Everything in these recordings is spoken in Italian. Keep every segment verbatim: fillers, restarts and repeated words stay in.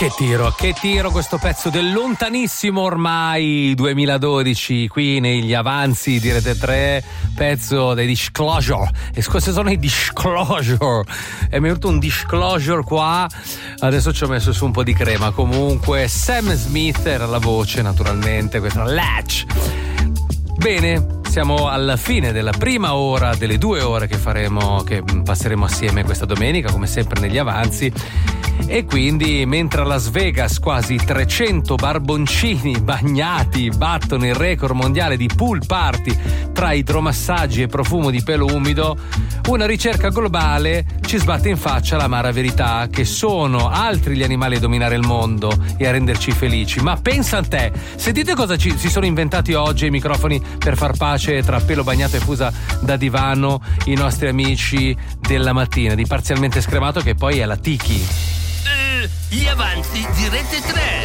Che tiro, che tiro questo pezzo del lontanissimo ormai duemiladodici qui negli avanzi di Rete tre, pezzo dei Disclosure. E questi sono i Disclosure. È venuto un Disclosure qua, adesso ci ho messo su un po' di crema. Comunque Sam Smith era la voce, naturalmente, questa Latch. Bene, siamo alla fine della prima ora delle due ore che faremo, che passeremo assieme questa domenica, come sempre negli avanzi. E quindi, mentre a Las Vegas quasi trecento barboncini bagnati battono il record mondiale di pool party tra idromassaggi e profumo di pelo umido, una ricerca globale ci sbatte in faccia l'amara verità che sono altri gli animali a dominare il mondo e a renderci felici. Ma pensa a te, sentite cosa ci, si sono inventati oggi ai microfoni per far pace tra pelo bagnato e fusa da divano i nostri amici della mattina di Parzialmente Scremato, che poi è la Tiki. Gli avanzi di Rete tre.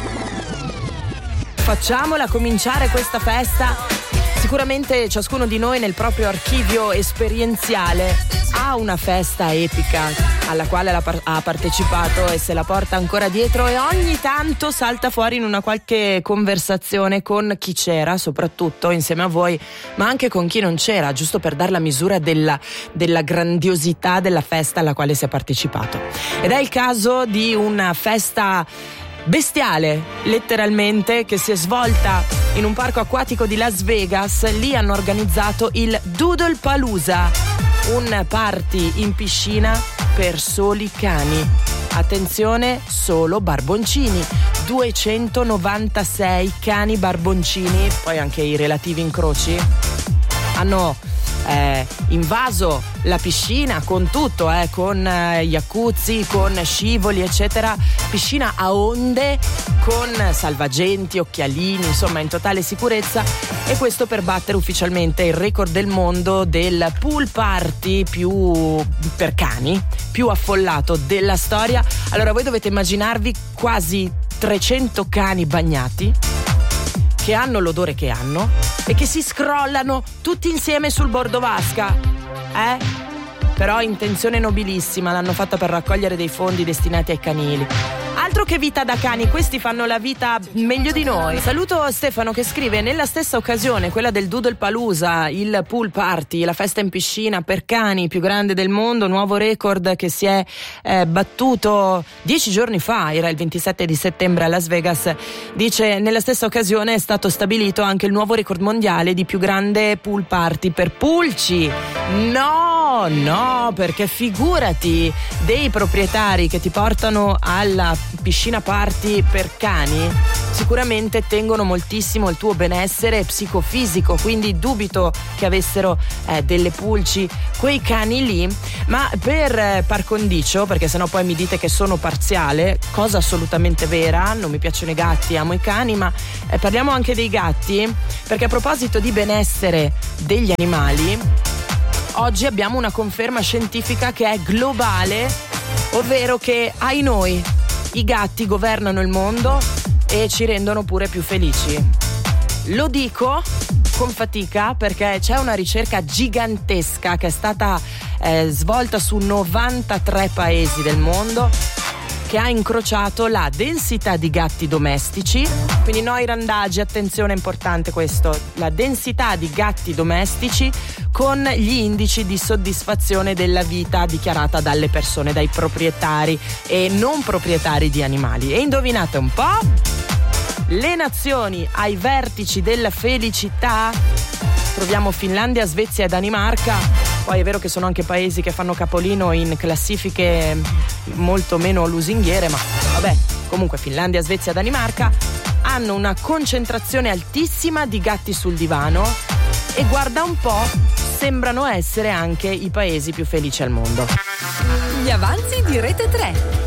Facciamola cominciare questa festa. Sicuramente ciascuno di noi nel proprio archivio esperienziale ha una festa epica alla quale ha partecipato e se la porta ancora dietro, e ogni tanto salta fuori in una qualche conversazione con chi c'era, soprattutto insieme a voi, ma anche con chi non c'era, giusto per dar la misura della, della grandiosità della festa alla quale si è partecipato. Ed è il caso di una festa bestiale, letteralmente, che si è svolta in un parco acquatico di Las Vegas. Lì hanno organizzato il Doodle Palooza, un party in piscina per soli cani. Attenzione, solo barboncini. duecentonovantasei cani barboncini, poi anche i relativi incroci, hanno Eh, invaso la piscina con tutto, eh, con eh, jacuzzi, con scivoli, eccetera. Piscina a onde, con salvagenti, occhialini, insomma in totale sicurezza. E questo per battere ufficialmente il record del mondo del pool party più per cani, più affollato della storia. Allora voi dovete immaginarvi quasi trecento cani bagnati che hanno l'odore che hanno e che si scrollano tutti insieme sul bordo vasca, eh? Però intenzione nobilissima, l'hanno fatta per raccogliere dei fondi destinati ai canili. Altro che vita da cani, questi fanno la vita meglio di noi. Saluto Stefano che scrive: nella stessa occasione, quella del Doodle Palooza, il pool party, la festa in piscina per cani più grande del mondo, nuovo record che si è eh, battuto dieci giorni fa, era il ventisette di settembre a Las Vegas. Dice: nella stessa occasione è stato stabilito anche il nuovo record mondiale di più grande pool party per pulci. No, no, perché figurati, dei proprietari che ti portano alla piscina party per cani sicuramente tengono moltissimo il tuo benessere psicofisico, quindi dubito che avessero eh, delle pulci quei cani lì. Ma per eh, par condicio, perché sennò poi mi dite che sono parziale, cosa assolutamente vera, non mi piacciono i gatti, amo i cani, ma eh, parliamo anche dei gatti, perché a proposito di benessere degli animali, oggi abbiamo una conferma scientifica che è globale, ovvero che, ai noi, i gatti governano il mondo e ci rendono pure più felici. Lo dico con fatica perché c'è una ricerca gigantesca che è stata eh, svolta su novantatré paesi del mondo, che ha incrociato la densità di gatti domestici, quindi noi randagi, attenzione, importante questo, la densità di gatti domestici con gli indici di soddisfazione della vita dichiarata dalle persone, dai proprietari e non proprietari di animali. E indovinate un po'? Le nazioni ai vertici della felicità troviamo Finlandia, Svezia e Danimarca. Poi è vero che sono anche paesi che fanno capolino in classifiche molto meno lusinghiere, ma vabbè, comunque Finlandia, Svezia e Danimarca hanno una concentrazione altissima di gatti sul divano e guarda un po', sembrano essere anche i paesi più felici al mondo. Gli avanzi di Rete tre.